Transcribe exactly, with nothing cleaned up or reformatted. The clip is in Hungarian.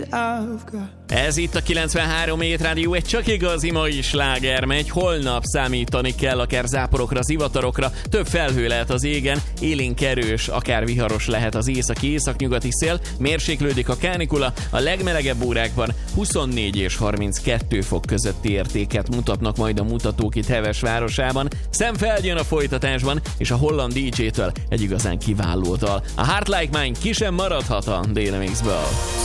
Ez itt a kilencvenhárom hét rádió, egy csak igazi mai sláger megy. Holnap számítani kell akár záporokra, zivatarokra, több felhő lehet az égen, élénk erős, akár viharos lehet az északi-északnyugati szél, mérséklődik a kánikula, a legmelegebb órákban huszonnégy és harminckettő fok közötti értéket mutatnak majd a mutatók itt Heves városában. Szemfeld jön a folytatásban, és a holland dé dzsé-től egy igazán kiváló dal. A Heart Like Mine ki sem maradhat a Dynamics-ből.